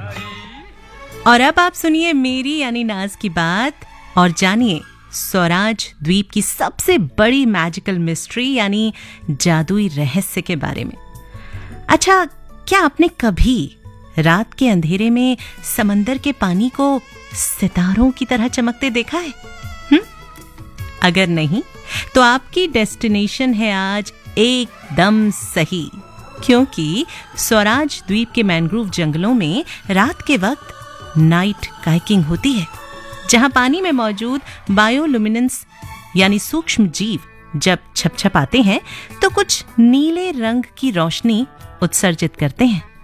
और अब आप सुनिए मेरी यानी नाज की बात और जानिए स्वराज द्वीप की सबसे बड़ी मैजिकल मिस्ट्री यानी जादुई रहस्य के बारे में। अच्छा, क्या आपने कभी रात के अंधेरे में समंदर के पानी को सितारों की तरह चमकते देखा है? अगर नहीं तो आपकी डेस्टिनेशन है आज एकदम सही, क्योंकि स्वराज द्वीप के मैंग्रोव जंगलों में रात के वक्त नाइट काइकिंग होती है, जहां पानी में मौजूद बायोलुमिनेंस यानी सूक्ष्म जीव जब छपछपाते हैं तो कुछ नीले रंग की रोशनी उत्सर्जित करते हैं।